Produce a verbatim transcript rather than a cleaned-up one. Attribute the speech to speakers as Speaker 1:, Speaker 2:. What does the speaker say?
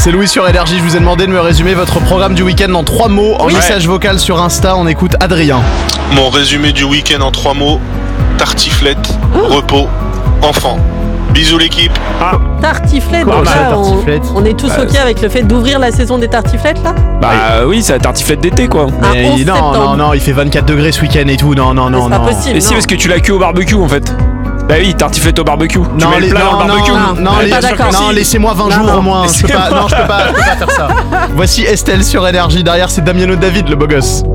Speaker 1: C'est Louis sur Énergie, je vous ai demandé de me résumer votre programme du week-end en trois mots. En
Speaker 2: Oui.
Speaker 1: message vocal sur Insta, on écoute Adrien.
Speaker 3: Mon résumé du week-end en trois mots, tartiflette, repos, enfant. Bisous l'équipe.
Speaker 2: Tartiflette,
Speaker 1: Quoi,
Speaker 2: donc
Speaker 1: bah,
Speaker 2: là, on,
Speaker 1: tartiflette
Speaker 2: on est tous
Speaker 4: Bah,
Speaker 2: ok avec le fait d'ouvrir la saison des tartiflettes là.
Speaker 4: Bah oui, c'est la tartiflette d'été quoi.
Speaker 2: Ah,
Speaker 1: Mais
Speaker 2: onze
Speaker 1: il- non,
Speaker 2: septembre.
Speaker 1: non, non, il fait vingt-quatre degrés ce week-end et tout. Non, non,
Speaker 2: Mais
Speaker 1: non,
Speaker 2: c'est pas
Speaker 1: non.
Speaker 2: possible.
Speaker 4: Et si
Speaker 2: non.
Speaker 4: parce que tu l'as cuit au barbecue en fait. Bah oui, tartiflette au barbecue. Tu
Speaker 1: Non,
Speaker 4: mets
Speaker 1: les-
Speaker 4: le plat
Speaker 1: non,
Speaker 4: dans le barbecue.
Speaker 1: non, non,
Speaker 4: Ouais,
Speaker 1: les-
Speaker 4: bien sûr que
Speaker 2: d'accord.
Speaker 4: si.
Speaker 1: non, laissez-moi vingt
Speaker 2: Non,
Speaker 1: jours
Speaker 2: non.
Speaker 1: au moins. Je peux pas,
Speaker 4: Laissez-moi.
Speaker 1: non, je peux pas, je peux pas faire ça. Voici Estelle sur Énergie. Derrière, c'est Damiano David, le beau gosse.